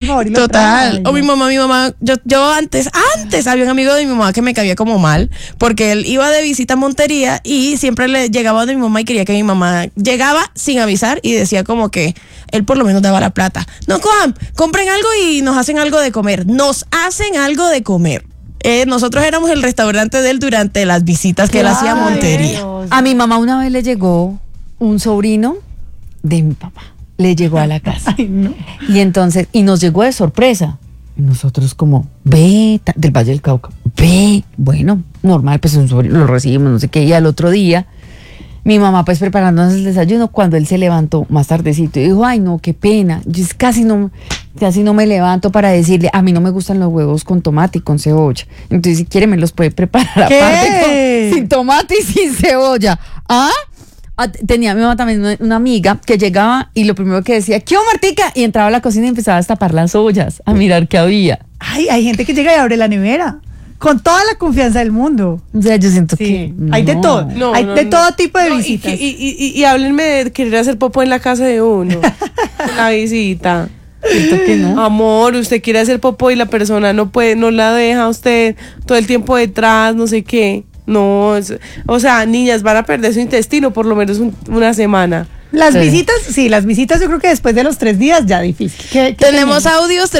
favor y lo Total. trae. O mi mamá, yo antes había un amigo de mi mamá que me caía como mal, porque él iba de visita a Montería y siempre le llegaba de mi mamá y quería que mi mamá llegaba sin avisar y decía como que él por lo menos daba la plata. No, compren algo y nos hacen algo de comer. Nos hacen algo de comer. Nosotros éramos el restaurante de él durante las visitas que él hacía a Montería. A mi mamá una vez le llegó un sobrino de mi papá. Le llegó a la casa. Ay, no. Y entonces, y nos llegó de sorpresa. Y nosotros como, del Valle del Cauca, bueno, normal, pues un sobrino, lo recibimos, no sé qué, y al otro día, mi mamá pues preparándonos el desayuno, cuando él se levantó más tardecito y dijo, ay no, qué pena, yo casi no me levanto para decirle, a mí no me gustan los huevos con tomate y con cebolla, entonces si quiere me los puede preparar aparte sin tomate y sin cebolla. Tenía mi mamá también una amiga que llegaba y lo primero que decía, ¿qué hubo, Martica? Y entraba a la cocina y empezaba a destapar las ollas, a mirar qué había. Ay, hay gente que llega y abre la nevera con toda la confianza del mundo. O sea, yo siento Sí, que hay de todo. No, hay no, de no. todo tipo de No, visitas. Y háblenme de querer hacer popó en la casa de uno. En la visita. siento que no. Amor, usted quiere hacer popó y la persona no puede, no la deja a usted todo el tiempo detrás, no sé qué. No, o sea, niñas, van a perder su intestino por lo menos una semana. Las Sí. visitas yo creo que después de los 3 días ya difícil. ¿Qué Tenemos audios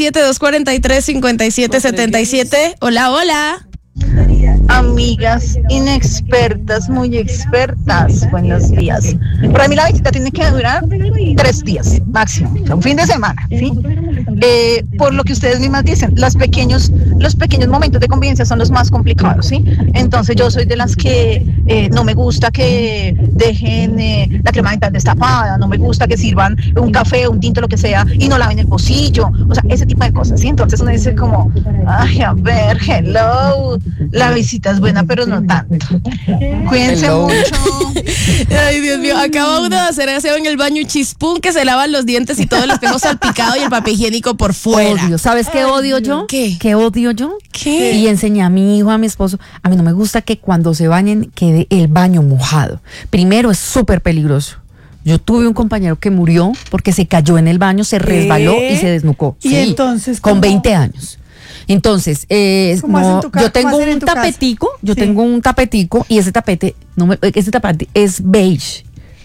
317-243-5777. Hola. Amigas inexpertas, muy expertas, buenos días. Para mí la visita tiene que durar 3 días máximo, o sea, un fin de semana, ¿sí? Por lo que ustedes mismas dicen, los pequeños momentos de convivencia son los más complicados, ¿sí? Entonces yo soy de las que no me gusta que dejen la crema dental destapada, no me gusta que sirvan un café, un tinto, lo que sea, y no laven el pocillo, o sea, ese tipo de cosas, ¿sí? Entonces uno dice como, ay, a ver, hello, la visita es buena, pero no tanto. Cuídense mucho. Ay, Dios mío, acaba uno de hacer aseo en el baño y chispún que se lavan los dientes y todo el espejo salpicado y el papel higiénico por fuera. Odio. ¿Sabes qué odio yo? ¿Qué? ¿Qué odio yo? ¿Qué? Y enseñé a mi hijo, a mi esposo. A mí no me gusta que cuando se bañen quede el baño mojado. Primero, es súper peligroso. Yo tuve un compañero que murió porque se cayó en el baño, se resbaló y se desnucó. Y entonces, con ¿cómo? 20 años. Entonces, ¿Cómo hacen tu yo tengo cómo hacen en un tu casa? tapetico, Sí. y ese tapete, ese tapete es beige.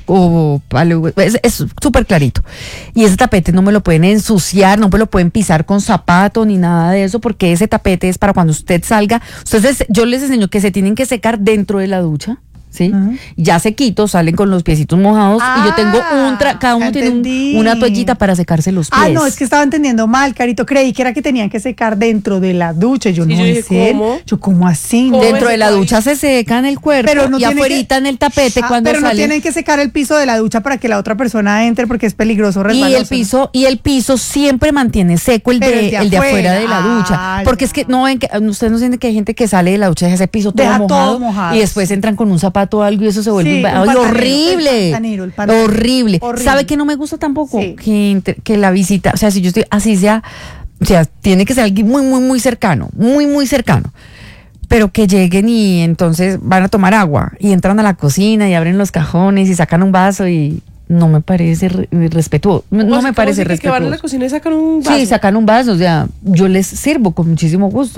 Es súper clarito. Y ese tapete no me lo pueden ensuciar, no me lo pueden pisar con zapato ni nada de eso, porque ese tapete es para cuando usted salga. Yo les enseño que se tienen que secar dentro de la ducha. ¿Sí? Ya sequitos, salen con los piecitos mojados y yo tengo cada uno tiene entendí. una toallita para secarse los pies. Ah, no, es que estaba entendiendo mal, Carito. Creí que era que tenían que secar dentro de la ducha. Yo Sí, no yo ¿en dije, serio? ¿cómo? Yo, ¿cómo así? ¿Cómo? Dentro me de la seco ahí? ducha se secan el cuerpo Pero no y tiene afuerita en el tapete cuando pero no sale. tienen que secar el piso de la ducha para que la otra persona entre porque es peligroso resbalarse. Y el piso siempre mantiene seco el Pero de afuera de la ducha. Porque es que no ven que ustedes no sienten que hay gente que sale de la ducha y deja ese piso todo Deja mojado, todo mojado. y después entran con un zapato o algo y eso se vuelve Sí, un ay, pantanero, horrible. el pantanero. Horrible. Horrible. ¿Sabe qué no me gusta tampoco? Sí. Que la visita, o sea, si yo estoy así sea, o sea, tiene que ser alguien muy, muy, muy cercano, muy, muy cercano. Pero que lleguen y entonces van a tomar agua y entran a la cocina y abren los cajones y sacan un vaso y no me parece respetuoso. No me parece Que van a respetuoso. la cocina y sacan un vaso. Sí, sacan un vaso, o sea, yo les sirvo con muchísimo gusto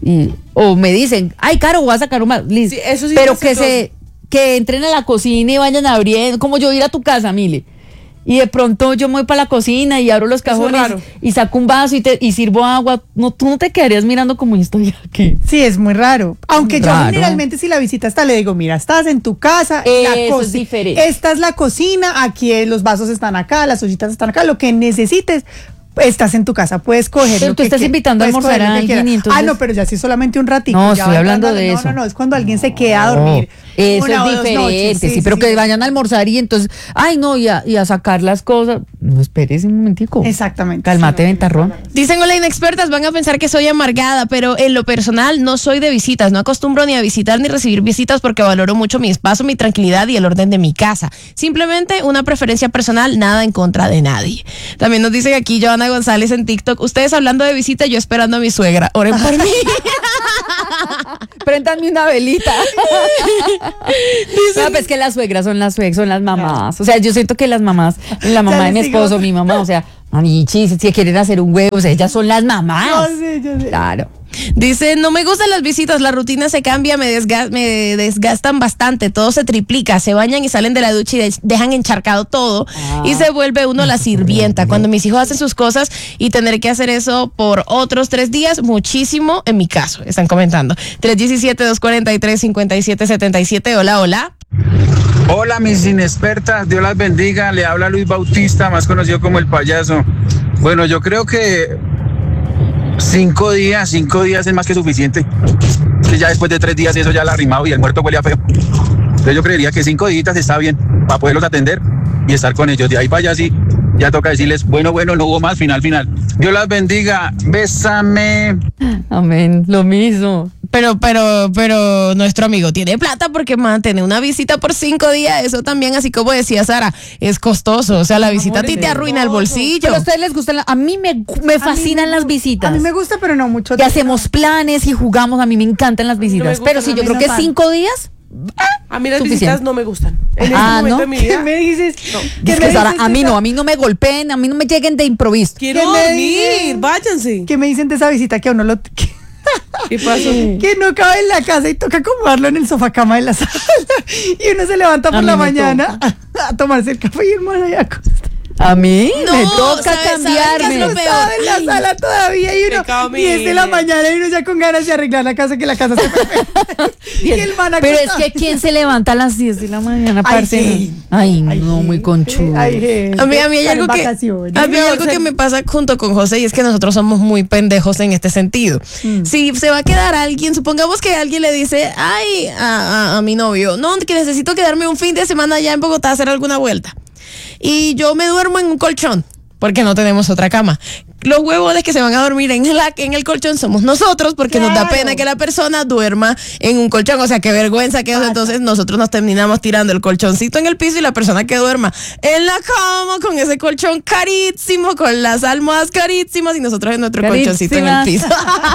o me dicen, ay, Caro, voy a sacar un vaso. Sí, eso sí pero es que entren a la cocina y vayan abriendo, como yo ir a tu casa, Mile. Y de pronto yo me voy para la cocina y abro los cajones raro. y saco un vaso y sirvo agua. No, tú no te quedarías mirando como yo estoy aquí. Sí, es muy raro. Aunque yo Raro. generalmente si la visita está, le digo, mira, estás en tu casa, Eso es diferente. esta es la cocina, aquí los vasos están acá, las ollitas están acá, lo que necesites. Estás en tu casa, puedes coger. Pero lo tú que estás invitando a puedes almorzar coger lo a que alguien quieras. y entonces- no, pero ya sí solamente un ratito. No, ya estoy va hablando entrando- de no, eso. No, es cuando alguien se queda a dormir. Eso una o es dos diferente, noches. sí, pero que vayan a almorzar y entonces, ay no, y a sacar las cosas. No, espérese un momentico. Exactamente. Cálmate, ventarrón. Dicen, hola, inexpertas, van a pensar que soy amargada, pero en lo personal no soy de visitas, no acostumbro ni a visitar ni recibir visitas porque valoro mucho mi espacio, mi tranquilidad y el orden de mi casa. Simplemente una preferencia personal, nada en contra de nadie. También nos dicen aquí Joana González en TikTok, ustedes hablando de visita, yo esperando a mi suegra, oren por mí. Préntanme una velita. No, pues que las suegras son las mamás. O sea, yo siento que las mamás, la mamá de mi les digo. esposo, mi mamá, o sea, Amichi, si quieren hacer un huevo, o sea, ellas son las mamás. Yo sé. Claro. Dice, no me gustan las visitas, la rutina se cambia, me desgastan bastante, todo se triplica, se bañan y salen de la ducha y dejan encharcado todo y se vuelve uno la sirvienta. Cuando mis hijos hacen sus cosas y tener que hacer eso por otros 3 días, muchísimo en mi caso, están comentando. 317-243-5777, hola, hola. Hola mis inexpertas, Dios las bendiga, le habla Luis Bautista, más conocido como el payaso. Bueno, yo creo que 5 días es más que suficiente. Ya después de 3 días eso ya la ha arrimado y el muerto huele a feo. Entonces yo creería que 5 días está bien para poderlos atender y estar con ellos. De ahí para allá sí, ya toca decirles, bueno, no hubo más, final. Dios las bendiga, bésame. Amén, lo mismo. Pero nuestro amigo tiene plata porque mantener una visita por 5 días, eso también, así como decía Sara, es costoso. O sea, la visita a ti te arruina el bolsillo. Pero a ustedes les gustan, a mí me fascinan las visitas. A mí me gusta, pero no mucho. Y hacemos planes y jugamos, a mí me encantan las visitas. gusta, Pero sí, yo creo que 5 días. A mí las Suficiente. visitas no me gustan. En este Ah, momento ¿no? de mi ¿Qué vida me dices? ¿Qué Es me que Sara, dices a mí de esa- no me golpeen, a mí no me lleguen de improviso. quiero ¿Qué me dormir, dices? váyanse. ¿Qué me dicen de esa visita que a uno lo... ¿Qué pasó? que no cabe en la casa y toca acomodarlo en el sofá cama de la sala y uno se levanta A por mí la me mañana a tomarse el café y irme allá acostado. A mí No, me toca ¿sabes qué es cambiarme. lo peor? Estaba en la sala todavía y uno Pecado 10 de la mañana y uno ya con ganas de arreglar la casa, que la casa se y el man Pero es acostado. que ¿quién se levanta a las 10 de la mañana? Ay, parce? sí. Ay, Ay, no, muy gente, conchudo. ay, gente, A mí hay están algo en que vacaciones. a mí hay algo que me pasa junto con José y es que nosotros somos muy pendejos en este sentido. Si se va a quedar alguien, supongamos que alguien le dice, ay, a mi novio, no, que necesito quedarme un fin de semana allá en Bogotá a hacer alguna vuelta. Y yo me duermo en un colchón porque no tenemos otra cama. Los huevones que se van a dormir en el colchón somos nosotros porque nos da Claro. pena que la persona duerma en un colchón. O sea, qué vergüenza que eso. Entonces nosotros nos terminamos tirando el colchoncito en el piso y la persona que duerma en la cama con ese colchón carísimo, con las almohadas carísimas y nosotros en nuestro colchoncito en el piso.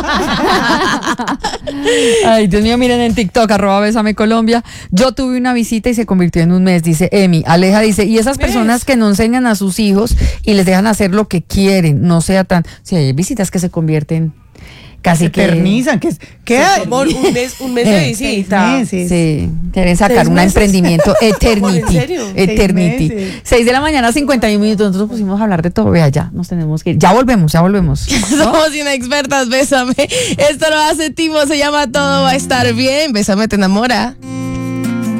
Ay, Dios mío, miren en TikTok, @Bésame Colombia. Yo tuve una visita y se convirtió en un mes, dice Emi. Aleja dice, y esas personas que no enseñan a sus hijos y les dejan hacer lo que quieren, no sea tan... Sí, hay visitas que se convierten casi Se que... eternizan, ¿qué? Amor, un mes de visita. meses. Sí, quieren sacar 6 un meses. emprendimiento Eternity. ¿En serio? 6 Eternity. meses. 6 de la mañana, 51 minutos. Nosotros pusimos a hablar de todo. Vea, ya nos tenemos que ir. Ya volvemos. Somos inexpertas, bésame. Esto lo hace Timo, se llama Todo va a estar bien. Bésame, te enamora.